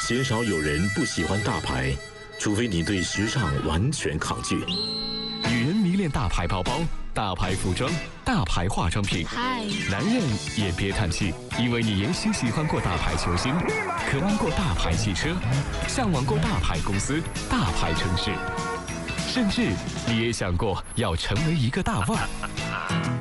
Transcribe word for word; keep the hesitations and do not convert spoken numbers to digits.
鲜少有人不喜欢大牌，除非你对时尚完全抗拒。 女人迷恋大牌包包、大牌服装、大牌化妆品。 嗨， 男人也别叹气，因为你也许喜欢过大牌球星，渴望过大牌汽车，向往过大牌公司、大牌城市，甚至你也想过要成为一个大腕。